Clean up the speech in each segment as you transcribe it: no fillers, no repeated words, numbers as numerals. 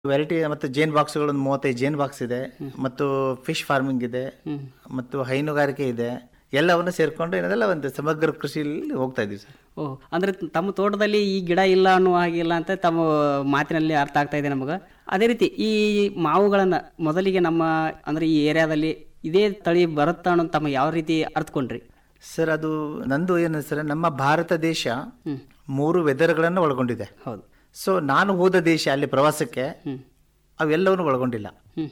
Variety ಮತ್ತು ಜೇನ್ ಬಾಕ್ಸ್ಗಳು ಒಂದು 35 ಜೇನ್ box ಇದೆ, ಮತ್ತು ಫಿಶ್ ಫಾರ್ಮಿಂಗ್ ಇದೆ, ಮತ್ತು ಹೈನುಗಾರಿಕೆ ಇದೆ. ಎಲ್ಲವನ್ನು ಸೇರ್ಕೊಂಡು ಏನದಲ್ಲ ಒಂದು ಸಮಗ್ರ ಕೃಷಿಯಲ್ಲಿ ಹೋಗ್ತಾ ಇದೀವಿ ಸರ್. ಓಹ್, ಅಂದ್ರೆ ತಮ್ಮ ತೋಟದಲ್ಲಿ ಈ ಗಿಡ ಇಲ್ಲ ಅನ್ನೋ ಹಾಗಿಲ್ಲ ಅಂತ ತಮ್ಮ ಮಾತಿನಲ್ಲಿ ಅರ್ಥ ಆಗ್ತಾ ಇದೆ ನಮಗೆ. ಅದೇ ರೀತಿ ಈ ಮಾವುಗಳನ್ನ ಮೊದಲಿಗೆ ನಮ್ಮ ಅಂದ್ರೆ ಈ ಏರಿಯಾದಲ್ಲಿ ಇದೇ ತಳಿ ಬರುತ್ತಾ ಅನ್ನೋ ತಮ್ಮ ಯಾವ ರೀತಿ ಅರ್ಥಕೊಂಡ್ರಿ? ಸರ್, ಅದು ನಂದು ಏನು ಸರ್, ನಮ್ಮ ಭಾರತ ದೇಶ 3 ವೆದರ್ಗಳನ್ನು ಒಳಗೊಂಡಿದೆ. ಹೌದು. ಸೊ ನಾನು ಹೋದ ದೇಶ ಅಲ್ಲಿ ಪ್ರವಾಸಕ್ಕೆ ಅವೆಲ್ಲವನ್ನು ಒಳಗೊಂಡಿಲ್ಲ.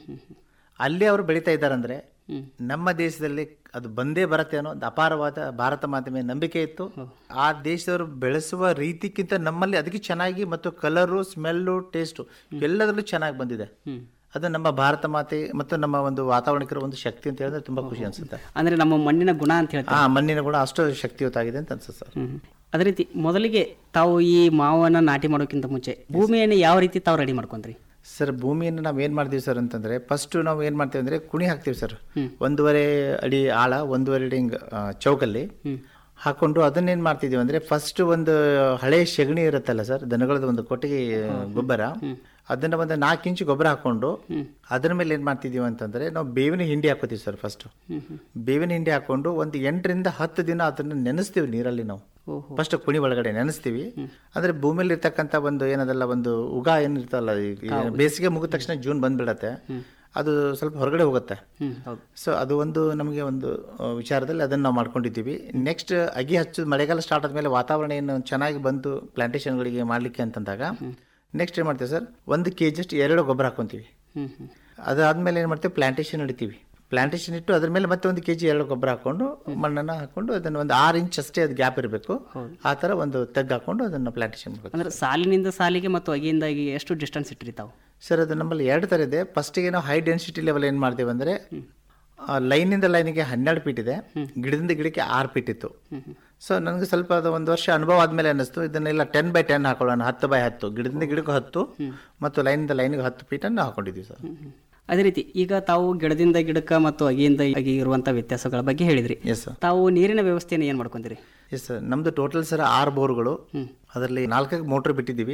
ಅಲ್ಲಿ ಅವರು ಬೆಳೀತಾ ಇದ್ದಾರಂದ್ರೆ ನಮ್ಮ ದೇಶದಲ್ಲಿ ಅದು ಬಂದೇ ಬರುತ್ತೆ ಅನ್ನೋ ಒಂದು ಅಪಾರವಾದ ಭಾರತ ಮಾತೆ ಮೇಲೆ ನಂಬಿಕೆ ಇತ್ತು. ಆ ದೇಶದವರು ಬೆಳೆಸುವ ರೀತಿಗಿಂತ ನಮ್ಮಲ್ಲಿ ಅದಕ್ಕೆ ಚೆನ್ನಾಗಿ ಮತ್ತು ಕಲರು, ಸ್ಮೆಲ್ಲು, ಟೇಸ್ಟು ಎಲ್ಲದರಲ್ಲೂ ಚೆನ್ನಾಗಿ ಬಂದಿದೆ. ಅದು ನಮ್ಮ ಭಾರತ ಮಾತೆ ಮತ್ತು ನಮ್ಮ ಒಂದು ವಾತಾವರಣಕ್ಕಿರೋ ಒಂದು ಶಕ್ತಿ ಅಂತ ಹೇಳಿದ್ರೆ ತುಂಬಾ ಖುಷಿ ಅನ್ಸುತ್ತೆ. ಅಂದ್ರೆ ನಮ್ಮ ಮಣ್ಣಿನ ಗುಣ ಅಂತ ಹೇಳ್ತಾರೆ. ಮಣ್ಣಿನ ಗುಣ ಅಷ್ಟು ಶಕ್ತಿಯುತಾಗಿದೆ ಅಂತ ಅನ್ಸುತ್ತೆ ಸರ್. ಅದೇ ರೀತಿ ಮೊದಲಿಗೆ ತಾವು ಈ ಮಾವನ್ನ ನಾಟಿ ಮಾಡೋಕ್ಕಿಂತ ಮುಂಚೆ ಭೂಮಿಯನ್ನು ಯಾವ ರೀತಿ ತಾವು ರೆಡಿ ಮಾಡ್ಕೊಂಡ್ರಿ? ಸರ್, ಭೂಮಿಯನ್ನು ನಾವು ಏನು ಮಾಡ್ತೀವಿ ಸರ್ ಅಂತಂದರೆ, ಫಸ್ಟು ನಾವು ಏನು ಮಾಡ್ತೀವಿ ಅಂದರೆ ಕುಣಿ ಹಾಕ್ತೀವಿ ಸರ್. 1.5 ಅಡಿ ಆಳ, 1.5 ಅಡಿ ಚೌಕಲ್ಲಿ ಹಾಕೊಂಡು ಅದನ್ನೇನು ಮಾಡ್ತಿದ್ದೀವಿ ಅಂದರೆ, ಫಸ್ಟ್ ಒಂದು ಹಳೆ ಸೆಗಣಿ ಇರುತ್ತಲ್ಲ ಸರ್, ದನಗಳದ್ದು ಒಂದು ಕೊಟ್ಟಿಗೆ ಗೊಬ್ಬರ, ಅದನ್ನು ಒಂದು 4 ಇಂಚು ಗೊಬ್ಬರ ಹಾಕೊಂಡು ಅದ್ರ ಮೇಲೆ ಏನು ಮಾಡ್ತಿದ್ದೀವಿ ಅಂತಂದರೆ, ನಾವು ಬೇವಿನ ಹಿಂಡಿ ಹಾಕೋತೀವಿ ಸರ್. ಫಸ್ಟು ಬೇವಿನ ಹಿಂಡಿ ಹಾಕೊಂಡು ಒಂದು 8 ರಿಂದ 10 ದಿನ ಅದನ್ನು ನೆನೆಸ್ತೀವಿ ನೀರಲ್ಲಿ. ನಾವು ಫಸ್ಟ್ ಕುಣಿ ಒಳಗಡೆ ನೆನೆಸ್ತೀವಿ. ಅಂದರೆ ಭೂಮಿಯಲ್ಲಿ ಇರ್ತಕ್ಕಂಥ ಒಂದು ಏನದಲ್ಲ ಒಂದು ಉಗ ಏನಿರ್ತಲ್ಲ, ಬೇಸಿಗೆ ಮುಗಿದ ತಕ್ಷಣ ಜೂನ್ ಬಂದ್ಬಿಡತ್ತೆ, ಅದು ಸ್ವಲ್ಪ ಹೊರಗಡೆ ಹೋಗುತ್ತೆ. ಸೊ ಅದು ಒಂದು ನಮಗೆ ಒಂದು ವಿಚಾರದಲ್ಲಿ ಅದನ್ನು ನಾವು ಮಾಡ್ಕೊಂಡಿದ್ದೀವಿ. ನೆಕ್ಸ್ಟ್ ಅಗಿ ಹಚ್ಚೋದು ಮಳೆಗಾಲ ಸ್ಟಾರ್ಟ್ ಆದಮೇಲೆ ವಾತಾವರಣ ಏನು ಚೆನ್ನಾಗಿ ಬಂತು ಪ್ಲಾಂಟೇಶನ್ಗಳಿಗೆ ಮಾಡಲಿಕ್ಕೆ ಅಂತಂದಾಗ ನೆಕ್ಸ್ಟ್ ಏನು ಮಾಡ್ತೀವಿ ಸರ್, 1 kg ಅಷ್ಟು 2 ಗೊಬ್ಬರ ಹಾಕೊತೀವಿ. ಅದಾದ್ಮೇಲೆ ಏನು ಮಾಡ್ತೀವಿ, ಪ್ಲಾಂಟೇಶನ್ ಇಡ್ತೀವಿ. ಪ್ಲಾಂಟೇಶನ್ ಇಟ್ಟು ಅದ್ರ ಮೇಲೆ ಮತ್ತೆ 1 kg 2 ಗೊಬ್ಬರ ಹಾಕೊಂಡು ಮಣ್ಣನ್ನು ಹಾಕೊಂಡು ಅದನ್ನು ಒಂದು 6 ಇಂಚ್ ಅಷ್ಟೇ ಅದು ಗ್ಯಾಪ್ ಇರಬೇಕು. ಆ ಥರ ಒಂದು ತೆಗ್ ಹಾಕೊಂಡು ಅದನ್ನು ಪ್ಲಾಂಟೇಶನ್ ಮಾಡಬೇಕು. ಅಂದ್ರೆ ಸಾಲಿನಿಂದ ಸಾಲಿಗೆ ಮತ್ತು ಅಗಿಯಿಂದ ಅಗಿಗೆ ಎಷ್ಟು ಡಿಸ್ಟೆನ್ಸ್ ಇಟ್ಟಿರಿ ತಾವು? ಸರ್, ಅದು ನಮ್ಮಲ್ಲಿ 2 ಥರ ಇದೆ. ಫಸ್ಟಿಗೆ ನಾವು ಹೈ ಡೆನ್ಸಿಟಿ ಲೆವೆಲ್ ಏನು ಮಾಡ್ತೀವಿ ಅಂದರೆ, ಲೈನಿಂದ ಲೈನಿಗೆ 12 ಫೀಟ್ ಇದೆ, ಗಿಡದಿಂದ ಗಿಡಕ್ಕೆ 6 ಫೀಟ್ ಇತ್ತು. ಸೊ ನನಗೆ ಸ್ವಲ್ಪ ಅದು 1 ವರ್ಷ ಅನುಭವ ಆದಮೇಲೆ ಅನ್ನಿಸ್ತು, ಇದನ್ನೆಲ್ಲ 10x10 ಹಾಕೊಳ್ಳೋಣ, 10x10, ಗಿಡದಿಂದ ಗಿಡಕ್ಕೆ 10 ಮತ್ತು ಲೈನಿಂದ ಲೈನಿಗೆ 10 ಫೀಟನ್ನು ಹಾಕೊಂಡಿದ್ದೀವಿ ಸರ್. ಅದೇ ರೀತಿ ಈಗ ತಾವು ಗಿಡದಿಂದ ಗಿಡಕ್ಕೆ ಮತ್ತು ಅಗಿಯಿಂದ ಅಗಿ ಇರುವಂಥ ವ್ಯತ್ಯಾಸಗಳ ಬಗ್ಗೆ ಹೇಳಿದ್ರಿ. Yes sir. ತಾವು ನೀರಿನ ವ್ಯವಸ್ಥೆಯನ್ನು ಏನು ಮಾಡ್ಕೊಂತೀರಿ? ಎಸ್ ಸರ್, ನಮ್ಮದು ಟೋಟಲ್ ಸರ್ 6 ಬೋರ್ಗಳು, ಅದರಲ್ಲಿ 4 ಮೋಟ್ರ್ ಬಿಟ್ಟಿದ್ದೀವಿ.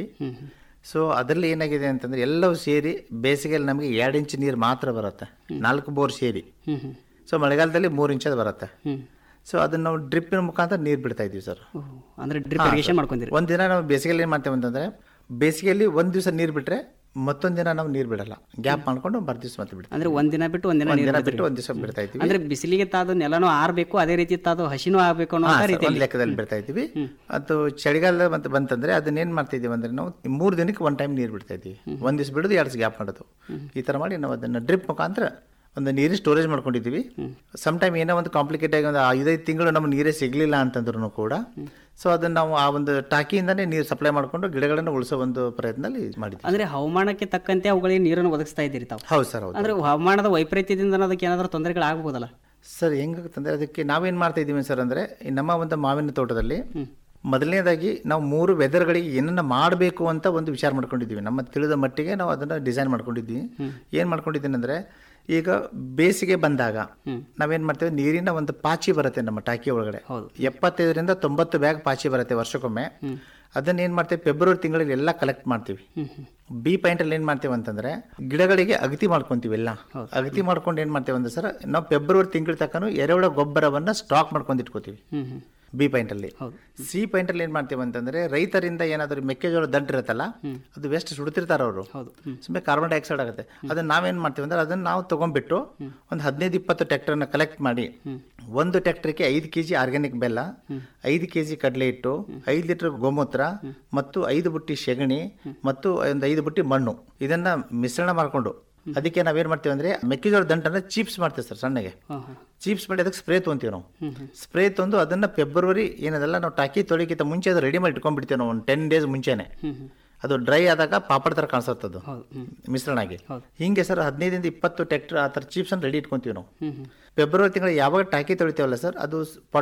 ಸೊ ಅದರಲ್ಲಿ ಏನಾಗಿದೆ ಅಂತಂದರೆ, ಎಲ್ಲವೂ ಸೇರಿ ಬೇಸಿಗೆಯಲ್ಲಿ ನಮಗೆ 2 ಇಂಚ್ ನೀರು ಮಾತ್ರ ಬರುತ್ತೆ, 4 ಬೋರ್ ಸೇರಿ. ಸೊ ಮಳೆಗಾಲದಲ್ಲಿ 3 ಇಂಚ್ ಅದು ಬರುತ್ತೆ. ಸೊ ಅದನ್ನು ನಾವು ಡ್ರಿಪ್ಪಿನ ಮುಖಾಂತರ ನೀರು ಬಿಡ್ತಾ ಇದ್ದೀವಿ ಸರ್. ಅಂದರೆ ಡ್ರಿಪ್ ಇರಿಗೇಷನ್ ಮಾಡ್ಕೊಂತೀರಿ? ಒಂದಿನ ನಾವು ಬೇಸಿಗೆಯಲ್ಲಿ ಏನು ಮಾಡ್ತೇವೆ ಅಂತಂದರೆ, ಬೇಸಿಗೆಯಲ್ಲಿ 1 ದಿವಸ ನೀರು ಬಿಟ್ಟರೆ ಮತ್ತೊಂದು ದಿನ ನಾವು ನೀರು ಬಿಡಲ್ಲ, ಗ್ಯಾಪ್ ಮಾಡ್ಕೊಂಡು ದಿವಸ ಮತ್ತೆ ಬಿಡ್ತೀವಿ. ಅಂದ್ರೆ ಒಂದಿನ ಬಿಟ್ಟು ಒಂದಿನ ಬಿಟ್ಟು 1 ದಿವಸ ಬಿಡ್ತಾ ಇದ್ದೀವಿ. ಅಂದ್ರೆ ಬಿಸಿಲಿಗೆ ತಾದು ನೆಲನೂ ಆರಬೇಕು, ಅದೇ ರೀತಿ ತಾದು ಹಸಿನೂ ಆಗಬೇಕು ಅನ್ನೋ ರೀತಿ ಲೆಕ್ಕದಲ್ಲಿ ಬಿಡ್ತಾ ಇದ್ದೀವಿ. ಅದು ಚಳಿಗಾಲ ಮತ್ತೆ ಬಂತಂದ್ರೆ ಅದನ್ನೇನು ಮಾಡ್ತಿದ್ದೀವಿ ಅಂದರೆ, ನಾವು 3 ದಿನಕ್ಕೆ 1 ಟೈಮ್ ನೀರು ಬಿಡ್ತಾ ಇದ್ದೀವಿ. 1 ದಿವಸ ಬಿಡೋದು 2 ದಿವಸ ಗ್ಯಾಪ್ ಮಾಡೋದು, ಈ ಥರ ಮಾಡಿ ನಾವು ಅದನ್ನು ಡ್ರಿಪ್ ಮುಖಾಂತರ ಒಂದು ನೀರಿನ ಸ್ಟೋರೇಜ್ ಮಾಡ್ಕೊಂಡಿದ್ದೀವಿ. ಸಮ್ ಟೈಮ್ ಏನೋ ಒಂದು ಕಾಂಪ್ಲಿಕೇಟ್ ಆಗಿ ಒಂದು 5-5 ತಿಂಗಳು ನಮ್ಗೆ ನೀರೇ ಸಿಗಲಿಲ್ಲ ಅಂತಂದ್ರೂ ಕೂಡ, ಸೊ ಅದನ್ನು ನಾವು ಆ ಒಂದು ಟಾಕಿಯಿಂದನೇ ನೀರು ಸಪ್ಲೈ ಮಾಡಿಕೊಂಡು ಗಿಡಗಳನ್ನು ಉಳಿಸೋ ಒಂದು ಪ್ರಯತ್ನದಲ್ಲಿ ಮಾಡಿದ್ವಿ. ಅಂದ್ರೆ ಹವಾಮಾನಕ್ಕೆ ತಕ್ಕಂತೆ ಅವುಗಳಿಗೆ ನೀರನ್ನು ಒದಗಿಸ್ತಾ ಇದ್ದೀರಿ ತಾವು? ಹೌದು ಸರ್, ಹೌದು. ಅಂದ್ರೆ ಹವಾಮಾನದ ವೈಪರೀತ್ಯದಿಂದ ಅದಕ್ಕೆ ಏನಾದರೂ ತೊಂದರೆಗಳಾಗಬಹುದಲ್ಲ ಸರ್? ಹೆಂಗಾಗುತ್ತಂದರೆ, ಅದಕ್ಕೆ ನಾವೇನು ಮಾಡ್ತಾ ಇದ್ದೀವಿ ಸರ್ ಅಂದರೆ, ನಮ್ಮ ಒಂದು ಮಾವಿನ ತೋಟದಲ್ಲಿ ಮೊದಲನೇದಾಗಿ ನಾವು 3 ವೆದರ್ಗಳಿಗೆ ಏನನ್ನ ಮಾಡಬೇಕು ಅಂತ ಒಂದು ವಿಚಾರ ಮಾಡ್ಕೊಂಡಿದ್ದೀವಿ. ನಮ್ಮ ತಿಳಿದ ಮಟ್ಟಿಗೆ ನಾವು ಅದನ್ನು ಡಿಸೈನ್ ಮಾಡ್ಕೊಂಡಿದ್ದೀವಿ. ಏನು ಮಾಡ್ಕೊಂಡಿದ್ದೀನಿ ಅಂದರೆ, ಈಗ ಬೇಸಿಗೆ ಬಂದಾಗ ನಾವೇನು ಮಾಡ್ತೇವೆ, ನೀರಿನ ಒಂದು ಪಾಚಿ ಬರುತ್ತೆ ನಮ್ಮ ಟಾಕಿ ಒಳಗಡೆ, 75 ರಿಂದ 90 ಬ್ಯಾಗ್ ಪಾಚಿ ಬರುತ್ತೆ ವರ್ಷಕ್ಕೊಮ್ಮೆ. ಅದನ್ನ ಏನು ಮಾಡ್ತೇವೆ, ಫೆಬ್ರವರಿ ತಿಂಗಳಲ್ಲಿ ಎಲ್ಲ ಕಲೆಕ್ಟ್ ಮಾಡ್ತೀವಿ. ಬಿ ಪಾಯಿಂಟಲ್ಲಿ ಏನು ಮಾಡ್ತೇವೆ ಅಂತಂದರೆ, ಗಿಡಗಳಿಗೆ ಅಗತಿ ಮಾಡ್ಕೊತೀವಿ. ಎಲ್ಲ ಅಗತಿ ಮಾಡ್ಕೊಂಡು ಏನು ಮಾಡ್ತೇವೆ ಅಂದ್ರೆ ಸರ್, ನಾವು ಫೆಬ್ರವರಿ ತಿಂಗಳ ತನಕ ಎರೆಹುಳ ಗೊಬ್ಬರವನ್ನು ಸ್ಟಾಕ್ ಮಾಡ್ಕೊಂಡು ಇಟ್ಕೋತೀವಿ ಬಿ ಪಾಯಿಂಟಲ್ಲಿ. ಸಿ ಪಾಯಿಂಟಲ್ಲಿ ಏನು ಮಾಡ್ತೇವೆ ಅಂತಂದರೆ, ರೈತರಿಂದ ಏನಾದರೂ ಮೆಕ್ಕೆಜೋಳ ದಂಟು ಇರುತ್ತಲ್ಲ, ಅದು ವೇಸ್ಟ್ ಸುಡ್ತಿರ್ತಾರೆ ಅವರು, ಸುಮ್ಮನೆ ಕಾರ್ಬನ್ ಡೈಆಕ್ಸೈಡ್ ಆಗುತ್ತೆ. ಅದನ್ನು ನಾವೇನು ಮಾಡ್ತೀವಿ ಅಂದರೆ, ಅದನ್ನು ನಾವು ತೊಗೊಂಡ್ಬಿಟ್ಟು ಒಂದು 15-20 ಟ್ರ್ಯಾಕ್ಟರ್ನ ಕಲೆಕ್ಟ್ ಮಾಡಿ, 1 ಟ್ರ್ಯಾಕ್ಟರ್ಗೆ 5 kg ಆರ್ಗ್ಯಾನಿಕ್ ಬೆಲ್ಲ, 5 kg ಕಡಲೆ ಹಿಟ್ಟು, 5 ಲೀಟರ್ ಗೋಮೂತ್ರ ಮತ್ತು 5 ಬುಟ್ಟಿ ಸೆಗಣಿ ಮತ್ತು ಒಂದು 5 ಬುಟ್ಟಿ ಮಣ್ಣು, ಇದನ್ನ ಮಿಶ್ರಣ ಮಾಡಿಕೊಂಡು ಅದಕ್ಕೆ ನಾವೇನು ಮಾಡ್ತೀವಿ ಅಂದರೆ, ಮೆಕ್ಕೆಜೋಳ ದಂಟನ್ನು ಚೀಪ್ಸ್ ಮಾಡ್ತೀವಿ ಸರ್, ಸಣ್ಣಗೆ ಚೀಪ್ಸ್ ಮಾಡಿ ಅದಕ್ಕೆ ಸ್ಪ್ರೇ ತೊಗೊಂತೀವಿ ನಾವು. ಸ್ಪ್ರೇ ತಂದು ಅದನ್ನು ಫೆಬ್ರವರಿ ಏನದಲ್ಲ ನಾವು ಟಾಕಿ ತೊಳಿಕಿಂತ ಮುಂಚೆ ಅದು ರೆಡಿ ಮಾಡಿ ಇಟ್ಕೊಂಡ್ಬಿಡ್ತೀವಿ ನಾವು, ಒಂದು 10 ಡೇಸ್ ಮುಂಚೆನೆ. ಅದು ಡ್ರೈ ಆದಾಗ ಪಾಪಡ್ ಥರ ಕಾಣಿಸುತ್ತದು ಮಿಶ್ರಣ ಆಗಿ. ಹಿಂಗೆ ಸರ್ 15-20 ಟ್ರ್ಯಾಕ್ಟರ್ ಆ ಥರ ಚೀಪ್ಸನ್ನು ರೆಡಿ ಇಟ್ಕೊಂತೀವಿ ನಾವು. ಫೆಬ್ರವರಿ ತಿಂಗಳು ಯಾವಾಗ ಟಾಕಿ ತೊಳಿತೀವಲ್ಲ ಸರ್, ಅದು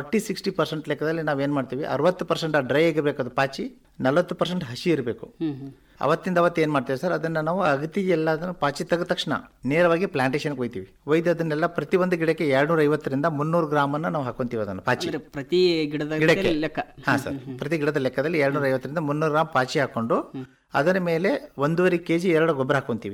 40-60% ಲೆಕ್ಕದಲ್ಲಿ ನಾವೇನು ಮಾಡ್ತೀವಿ, 60% ಡ್ರೈ ಆಗಿರಬೇಕು ಅದು ಪಾಚಿ, 40% ಹಸಿ ಇರಬೇಕು. ಅವತ್ತಿಂದ ಅವತ್ತು ಏನು ಮಾಡ್ತೇವೆ ಸರ್, ಅದನ್ನು ನಾವು ಅಗತಿಗೆ ಎಲ್ಲ ಅದನ್ನು ಪಾಚಿ ತೆಗೆದ ತಕ್ಷಣ ನೇರವಾಗಿ ಪ್ಲಾಂಟೇಶನ್ಗೆ ಒಯ್ತೀವಿ. ಒಯ್ದು ಅದನ್ನೆಲ್ಲ ಪ್ರತಿಯೊಂದು ಗಿಡಕ್ಕೆ 250 ರಿಂದ 300 ಗ್ರಾಮನ್ನು ನಾವು ಹಾಕೊಂತೀವಿ ಅದನ್ನು ಪಾಚಿ ಪ್ರತಿ ಗಿಡಕ್ಕೆ. ಲೆಕ್ಕ. ಹಾಂ ಸರ್, ಪ್ರತಿ ಗಿಡದ ಲೆಕ್ಕದಲ್ಲಿ 250 ರಿಂದ 300 ಗ್ರಾಮ್ ಪಾಚಿ ಹಾಕೊಂಡು ಅದರ ಮೇಲೆ 1.5 kg 2 ಗೊಬ್ಬರ ಹಾಕೊಂತೀವಿ.